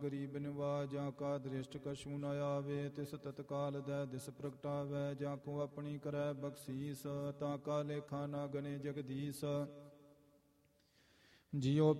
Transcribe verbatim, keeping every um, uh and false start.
ਗਰੀਬ ਨਿਵਾਜ ਜਾਂ ਕਾ ਦ੍ਰਿਸ਼ਟ ਕਛੂ ਨ ਆਵੇ, ਤਿਸ ਤਤਕਾਲ ਦੈ ਦਿਸ ਪ੍ਰਗਟਾਵੈ, ਜਾਂ ਕੋ ਆਪਣੀ ਕਰੈ ਬਖਸ਼ੀਸ, ਤਾਂ ਕਾ ਲੇਖਾ ਨਾ ਗਨੇ ਜਗਦੀਸ਼। ਜਿਉ